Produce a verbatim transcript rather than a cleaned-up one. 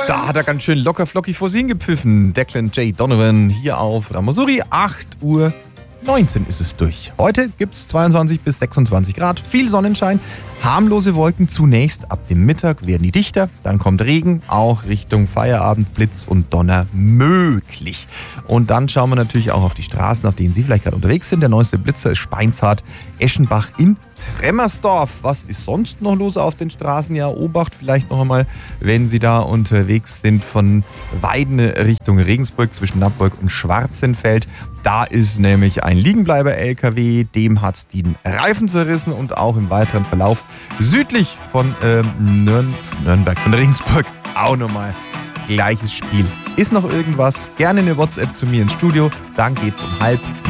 Da hat er ganz schön locker flockig vor sich gepfiffen. Declan J. Donovan hier auf Ramasuri. acht Uhr neunzehn ist es durch. Heute gibt es zweiundzwanzig bis sechsundzwanzig Grad, viel Sonnenschein, harmlose Wolken zunächst. Ab dem Mittag werden die dichter, dann kommt Regen, auch Richtung Feierabend, Blitz und Donner möglich. Und dann schauen wir natürlich auch auf die Straßen, auf denen Sie vielleicht gerade unterwegs sind. Der neueste Blitzer ist Speinshardt, Eschenbach in Tremmersdorf. Was ist sonst noch los auf den Straßen? Ja, Obacht vielleicht noch einmal, wenn Sie da unterwegs sind von Weiden Richtung Regensburg zwischen Nappburg und Schwarzenfeld. Da ist nämlich ein Liegenbleiber-L K W, dem hat es den Reifen zerrissen und auch im weiteren Verlauf südlich von ähm, Nürn- Nürnberg, von Regensburg auch nochmal gleiches Spiel. Ist noch irgendwas? Gerne eine WhatsApp zu mir ins Studio, dann geht's um halb.